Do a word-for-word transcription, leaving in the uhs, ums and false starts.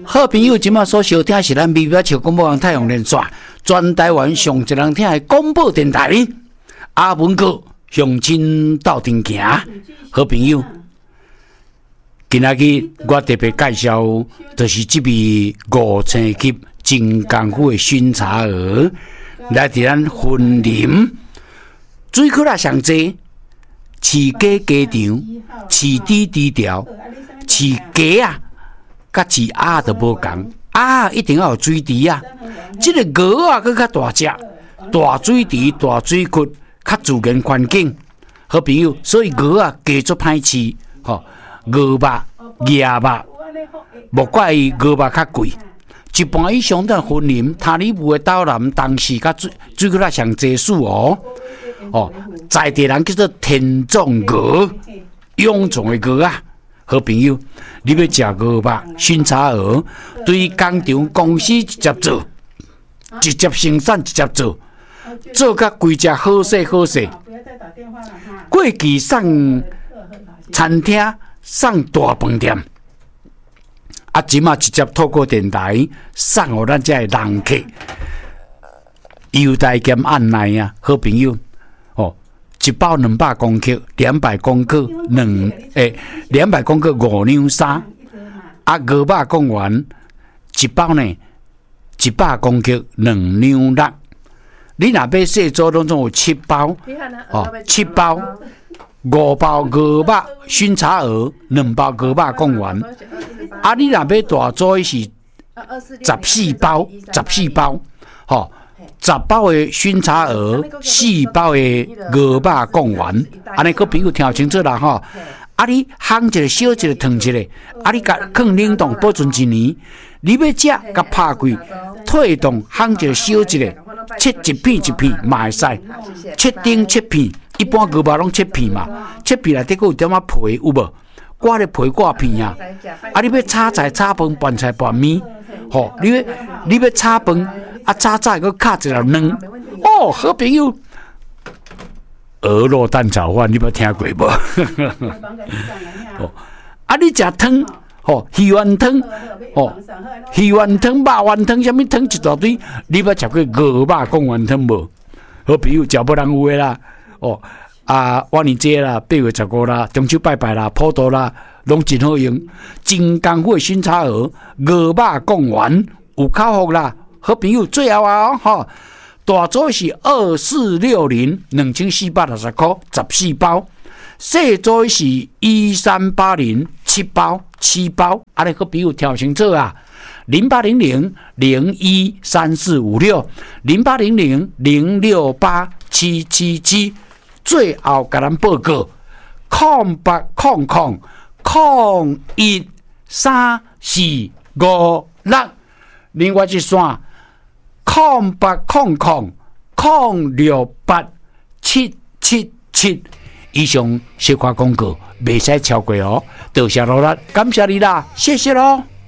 好朋友今麦所收听是咱美表桥广播网太阳连线，全台湾上一人听的广播电台。阿文哥向前斗阵行，好朋友，今仔日我特别介绍，就是这味五星级真功夫的熏茶鹅，来伫咱云林水库啦上济，饲鸡鸡场，饲猪猪条，饲鸡啊。甲饲鸭都无共，鸭一定要有水池啊！即、这个鹅啊，佫较大只，大水池、大水窟，较自然环境。好朋友，所以鹅啊，加足歹饲，吼，鹅肉、鸭肉，莫怪伊鹅肉较贵。一半以上在云林、塔里木的岛南，当时甲水水窟啦上济数哦，哦，在地人叫做天纵鹅，臃肿的鹅啊！好朋友，你要食鹅肉、熏茶鹅，对工厂公司直接做，直接生产，直接做，做甲规只好势好势。过去送餐厅、送大饭店，啊，即马直接透过电台送互咱遮的人客，优待兼按捺啊，好朋友。一包两百公克，两百公克两诶，两百公克五两三，啊，鹅肉讲完一包呢，一百公克两两六。你若要细组当中有七包，哦，七包，五包鹅肉熏茶鹅，两包鹅肉讲完。啊，你若要大组是十四包，十四包，吼、哦。十包的熏茶鹅，四包的鹅肉贡丸，安尼个朋友听清楚啦吼。啊，你烘一个小一个烫一个，啊，你甲放冷冻保存一年。你要食，甲拍开，退冻烘一个小一个，切一片一片嘛会使，切丁切片，一般鹅肉拢切片嘛，切片内底佫有点仔皮有无？挂咧皮挂片啊，啊，你要炒菜炒饭拌菜拌面，吼，你要你要炒饭。啊，早早个卡一条卵哦，好朋友，鹅肉蛋炒饭，你捌听过无？哦，啊，你食汤，哦，鱼丸汤，哦，鱼丸汤、肉丸汤，什么汤一大堆，你捌食过鹅肉贡丸汤无？好朋友，食不人有诶啦，哦，啊，万年节啦，八月十五啦，中秋拜拜啦，普渡啦，拢真好用，真功夫诶熏茶鹅，鹅肉贡丸有口福啦。好朋友，最后啊，吼，大组是二四六零两千四百六十块，十四包；小组是一三八零七包，七包。啊，你好朋友听清楚啊！零八零零零一三四五六，零八零零零六八七七七。最后甲咱报告：空八空空空一三四五六，另外一线。空八空空空六八七七七，以上小可广告，袂使超过哦。多谢罗啦，感谢你啦，谢谢咯。